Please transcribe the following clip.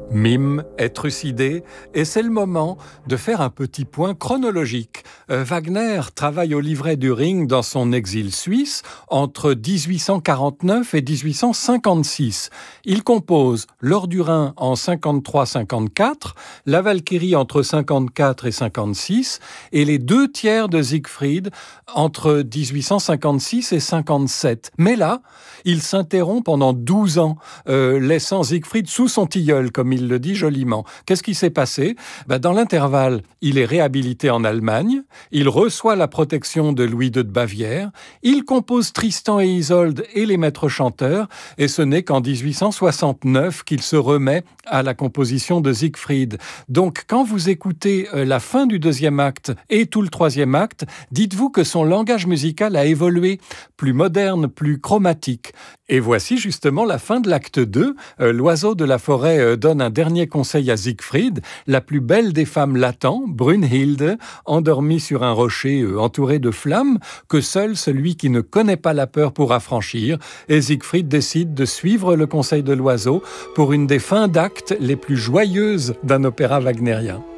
Mime, Étrucidé, et c'est le moment de faire un petit point chronologique. Wagner travaille au livret du Ring dans son exil suisse entre 1849 et 1856. Il compose L'Or du Rhin en 53-54, La Valkyrie entre 54 et 56, et les 2/3 de Siegfried entre 1856 et 57. Mais là, il s'interrompt pendant 12 ans, laissant Siegfried sous son tilleul, comme il le dit joliment. Qu'est-ce qui s'est passé ? Dans l'intervalle, il est réhabilité en Allemagne, il reçoit la protection de Louis II de Bavière, il compose Tristan et Isolde et les maîtres chanteurs, et ce n'est qu'en 1869 qu'il se remet à la composition de Siegfried. Donc, quand vous écoutez la fin du 2e acte et tout le 3e acte, dites-vous que son langage musical a évolué, plus moderne, plus chromatique. Et voici justement la fin de l'acte 2. L'oiseau de la forêt donne un dernier conseil à Siegfried. La plus belle des femmes l'attend, Brunhilde, endormie sur un rocher entouré de flammes, que seul celui qui ne connaît pas la peur pourra franchir. Et Siegfried décide de suivre le conseil de l'oiseau pour une des fins d'acte les plus joyeuses d'un opéra wagnérien.